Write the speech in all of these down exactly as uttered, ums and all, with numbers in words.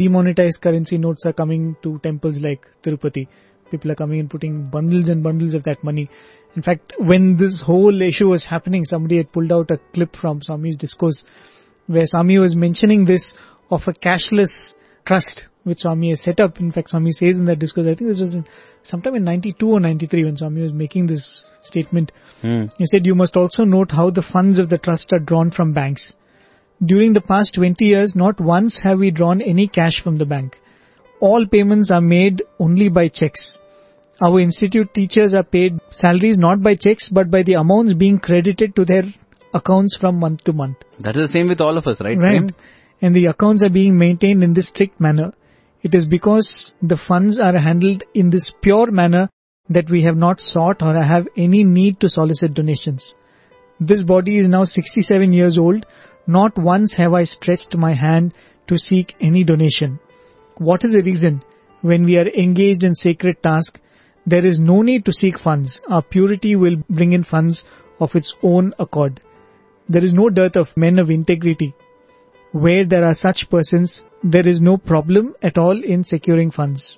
demonetized currency notes are coming to temples like Tirupati. People are coming and putting bundles and bundles of that money. In fact, when this whole issue was happening, somebody had pulled out a clip from Swami's discourse where Swami was mentioning this of a cashless trust which Swami has set up. In fact, Swami says in that discourse, I think this was in, sometime in ninety-two or ninety-three when Swami was making this statement. Hmm. He said, you must also note how the funds of the trust are drawn from banks. During the past twenty years, not once have we drawn any cash from the bank. All payments are made only by checks. Our institute teachers are paid salaries not by checks but by the amounts being credited to their accounts from month to month. That is the same with all of us, right? Right. Prem? And the accounts are being maintained in this strict manner. It is because the funds are handled in this pure manner that we have not sought or have any need to solicit donations. This body is now sixty-seven years old. Not once have I stretched my hand to seek any donation. What is the reason? When we are engaged in sacred task, there is no need to seek funds. Our purity will bring in funds of its own accord. There is no dearth of men of integrity. Where there are such persons, there is no problem at all in securing funds.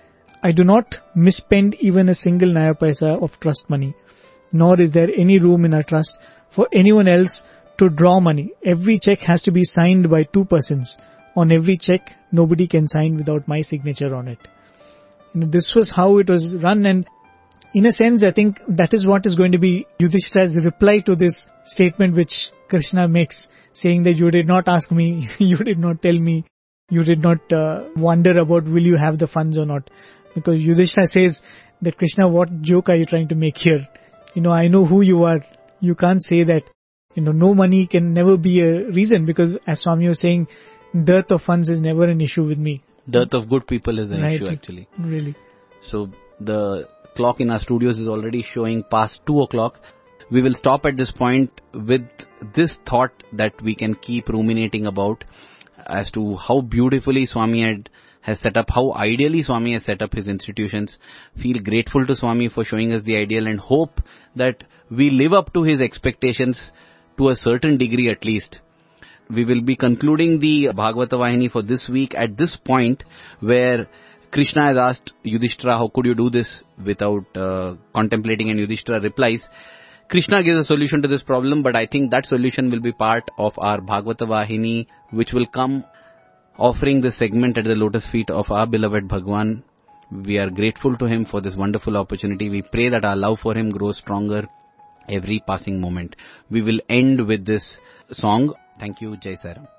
I do not misspend even a single naya paisa of trust money, nor is there any room in our trust for anyone else to draw money. Every check has to be signed by two persons. On every check, nobody can sign without my signature on it. And this was how it was run, and in a sense, I think that is what is going to be Yudhishthira's reply to this statement which Krishna makes, saying that you did not ask me, you did not tell me, you did not uh, wonder about will you have the funds or not. Because Yudhishthira says that Krishna, what joke are you trying to make here? You know, I know who you are. You can't say that. You know, no money can never be a reason, because as Swami was saying, dearth of funds is never an issue with me. Dearth of good people is an Right. issue actually. Really. So the clock in our studios is already showing past two o'clock. We will stop at this point with this thought that we can keep ruminating about as to how beautifully Swami had, has set up, how ideally Swami has set up his institutions. Feel grateful to Swami for showing us the ideal and hope that we live up to his expectations to a certain degree at least. We will be concluding the Bhagavata Vahini for this week at this point where Krishna has asked Yudhishthira, how could you do this without uh, contemplating, and Yudhishthira replies. Krishna gives a solution to this problem, but I think that solution will be part of our Bhagavata Vahini, which will come offering this segment at the lotus feet of our beloved Bhagwan. We are grateful to him for this wonderful opportunity. We pray that our love for him grows stronger every passing moment. We will end with this song. Thank you. Jai Sai Ram.